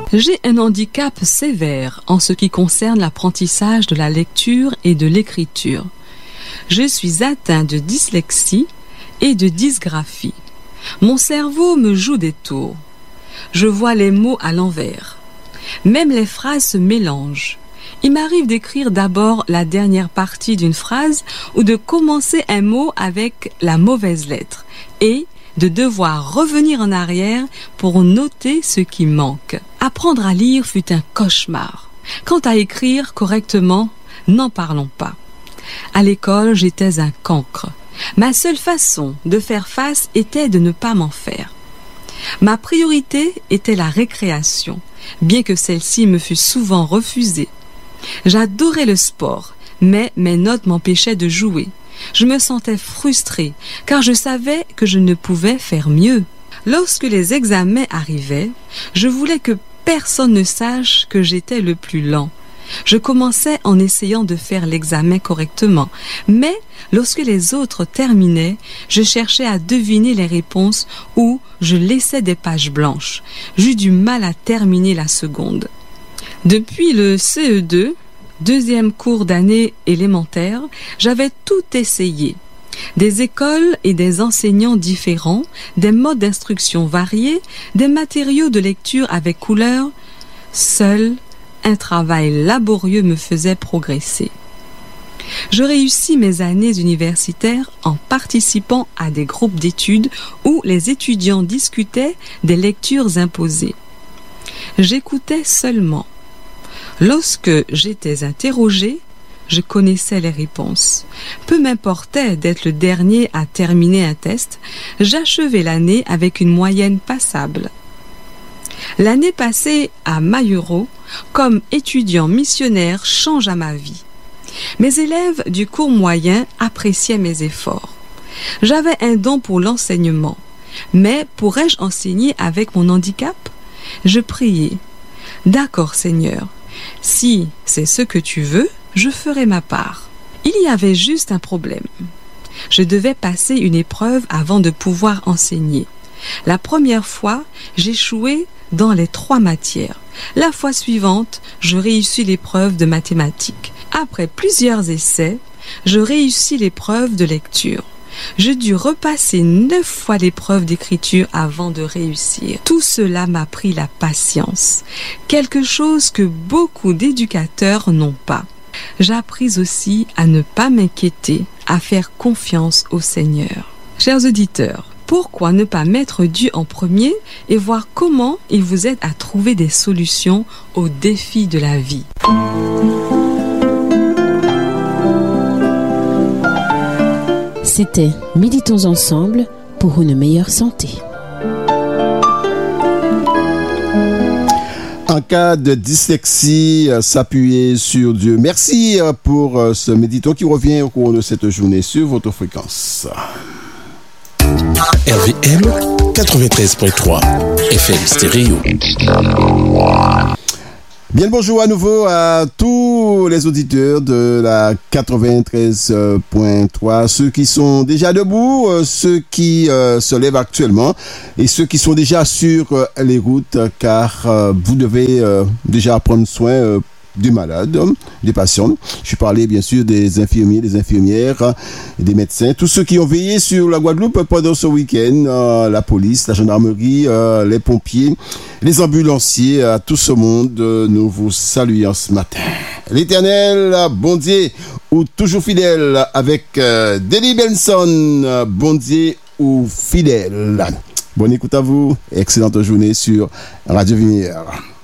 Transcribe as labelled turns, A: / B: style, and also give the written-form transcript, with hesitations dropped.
A: J'ai un handicap sévère en ce qui concerne l'apprentissage de la lecture et de l'écriture. Je suis atteint de dyslexie et de dysgraphie. Mon cerveau me joue des tours. Je vois les mots à l'envers. Même les phrases se mélangent. Il m'arrive d'écrire d'abord la dernière partie d'une phrase ou de commencer un mot avec la mauvaise lettre et de devoir revenir en arrière pour noter ce qui manque. Apprendre à lire fut un cauchemar. Quant à écrire correctement, n'en parlons pas. À l'école, j'étais un cancre. Ma seule façon de faire face était de ne pas m'en faire. Ma priorité était la récréation, bien que celle-ci me fût souvent refusée. J'adorais le sport, mais mes notes m'empêchaient de jouer. Je me sentais frustrée, car je savais que je ne pouvais faire mieux. Lorsque les examens arrivaient, je voulais que personne ne sache que j'étais le plus lent. Je commençais en essayant de faire l'examen correctement, mais lorsque les autres terminaient, je cherchais à deviner les réponses ou je laissais des pages blanches. J'eus du mal à terminer la seconde. Depuis le CE2, deuxième cours d'année élémentaire, j'avais tout essayé. Des écoles et des enseignants différents, des modes d'instruction variés, des matériaux de lecture avec couleurs. Seul un travail laborieux me faisait progresser. Je réussis mes années universitaires en participant à des groupes d'études où les étudiants discutaient des lectures imposées. J'écoutais seulement. Lorsque j'étais interrogée, je connaissais les réponses. Peu m'importait d'être le dernier à terminer un test, j'achevais l'année avec une moyenne passable. L'année passée à Mayuro, comme étudiant missionnaire, changea ma vie. Mes élèves du cours moyen appréciaient mes efforts. J'avais un don pour l'enseignement, mais pourrais-je enseigner avec mon handicap? Je priais. D'accord, Seigneur, si c'est ce que tu veux, je ferai ma part. Il y avait juste un problème. Je devais passer une épreuve avant de pouvoir enseigner. La première fois, j'échouai dans les 3 matières. La fois suivante, je réussis l'épreuve de mathématiques. Après plusieurs essais, je réussis l'épreuve de lecture. Je dus repasser 9 fois l'épreuve d'écriture avant de réussir. Tout cela m'a pris la patience, quelque chose que beaucoup d'éducateurs n'ont pas. J'appris aussi à ne pas m'inquiéter, à faire confiance au Seigneur. Chers auditeurs, pourquoi ne pas mettre Dieu en premier et voir comment il vous aide à trouver des solutions aux défis de la vie?
B: C'était Méditons ensemble pour une meilleure santé.
C: En cas de dyslexie, s'appuyer sur Dieu. Merci pour ce méditon qui revient au cours de cette journée sur votre fréquence.
D: RVM 93.3 FM stéréo.
C: Bien le bonjour à nouveau à tous les auditeurs de la 93.3, ceux qui sont déjà debout, ceux qui se lèvent actuellement et ceux qui sont déjà sur les routes, car vous devez déjà prendre soin des malades, des patients. Je parlais bien sûr des infirmiers, des infirmières, des médecins, tous ceux qui ont veillé sur la Guadeloupe pendant ce week-end, la police, la gendarmerie, les pompiers, les ambulanciers, à tout ce monde, nous vous saluons ce matin. L'Éternel, bon Dieu, ou toujours fidèle, avec Denis Benson, bon Dieu ou fidèle. Bonne écoute à vous, excellente journée sur Radio Lumière.